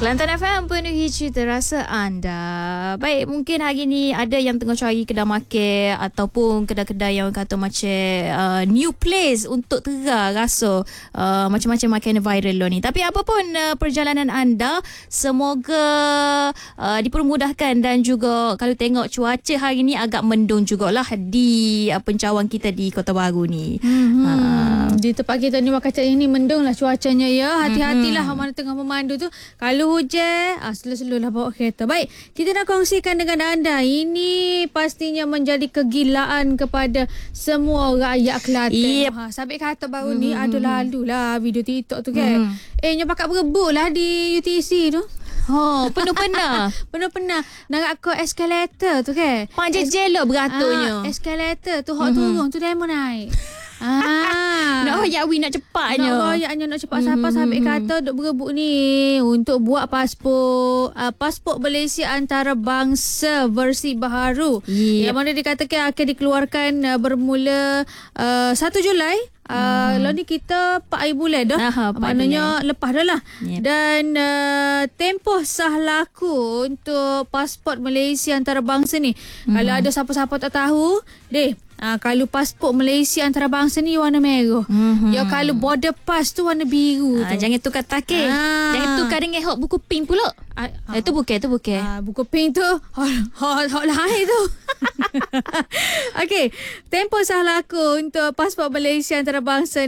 Kelantan FM penuhi cerita rasa anda. Baik, mungkin hari ni ada yang tengah cari kedai makan ataupun kedai-kedai yang kata macam new place untuk terah rasa macam-macam makanan viral lo ni. Tapi apapun perjalanan anda, semoga dipermudahkan, dan juga kalau tengok cuaca hari ni agak mendung jugalah di pencawang kita di Kota Baru ni. Di tempat kita ni kacang ini mendung lah cuacanya ya. Hati-hatilah mana tengah memandu tu. Kalau hujan, slow-slow lah bawa kereta. Baik, kita nak kongsikan dengan anda. Ini pastinya menjadi kegilaan kepada semua rakyat Kelantan. Yep. Sampai kata baru ni ada lalu lah video TikTok tu kan. Nya pakat berebut lah di UTC tu. Oh, penuh pernah. Penuh pernah. Nak ke eskalator tu kan. Panjang jelo beraturnya. Eskalator tu hak turun tu demo naik. Nak royak nak cepatnya. Nak cepat sampai kata duk berebut ni untuk buat pasport Malaysia antarabangsa versi baharu. Yang mana dikatakan akan dikeluarkan bermula 1 Julai. Lalu ni kita 4 hari bulan dah. Maknanya lepas dah lah. Dan tempoh sah laku untuk pasport Malaysia antarabangsa ni. Kalau ada siapa-siapa tak tahu, kalau pasport Malaysia antarabangsa ni warna merah. Ya, kalau border pass tu warna biru tu. Jangan tukar takin. Jangan tukar dengan hot buku pink pula. Itu bukan. Buku pink tu hot lain tu. Okey, tempoh sah laku untuk pasport Malaysia antarabangsa